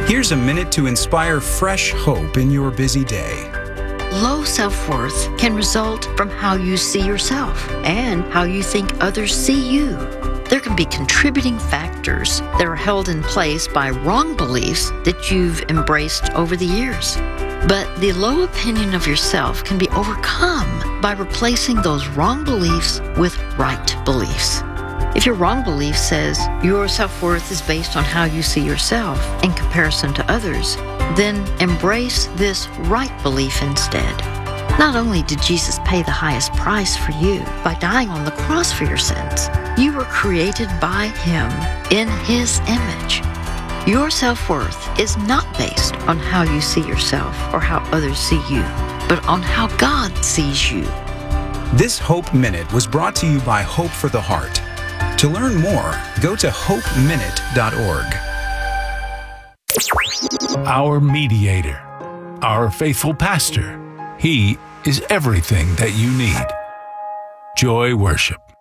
Here's a minute to inspire fresh hope in your busy day. Low self-worth can result from how you see yourself and how you think others see you. There can be contributing factors that are held in place by wrong beliefs that you've embraced over the years. But the low opinion of yourself can be overcome by replacing those wrong beliefs with right beliefs. If your wrong belief says your self-worth is based on how you see yourself in comparison to others, then embrace this right belief instead. Not only did Jesus pay the highest price for you by dying on the cross for your sins, you were created by Him in His image. Your self-worth is not based on how you see yourself or how others see you, but on how God sees you. This Hope Minute was brought to you by Hope for the Heart. To learn more, go to hopeminute.org. Our mediator, our faithful pastor. He is everything that you need. Joy Worship.